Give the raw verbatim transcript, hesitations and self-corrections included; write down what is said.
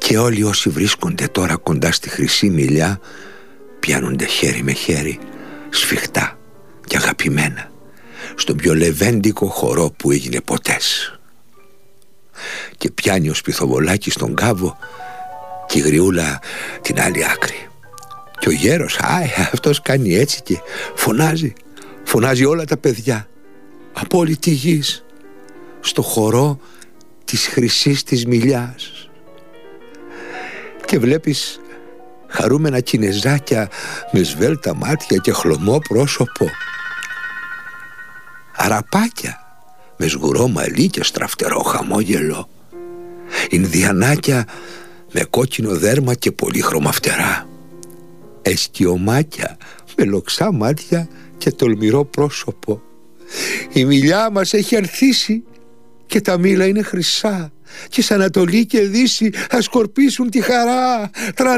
Και όλοι όσοι βρίσκονται τώρα κοντά στη Χρυσή Μιλιά πιάνονται χέρι με χέρι, σφιχτά και αγαπημένα, στον πιο λεβέντικο χορό που έγινε ποτές. Και πιάνει ο Σπιθοβολάκης τον κάβο και η Γριούλα την άλλη άκρη. Και ο γέρος, α, αυτός κάνει έτσι και φωνάζει, φωνάζει όλα τα παιδιά από όλη τη γης στο χορό της Χρυσής της Μιλιάς. Και βλέπεις χαρούμενα Κινεζάκια με σβέλτα μάτια και χλωμό πρόσωπο, αραπάκια με σγουρό μαλλί και στραφτερό χαμόγελο, Ινδιανάκια με κόκκινο δέρμα και πολύχρωμα φτερά, εσκιωμάκια με λοξά μάτια και τολμηρό πρόσωπο. Η Μιλιά μας έχει ανθίσει και τα μήλα είναι χρυσά και σ' Ανατολή και Δύση θα σκορπίσουν τη χαρά.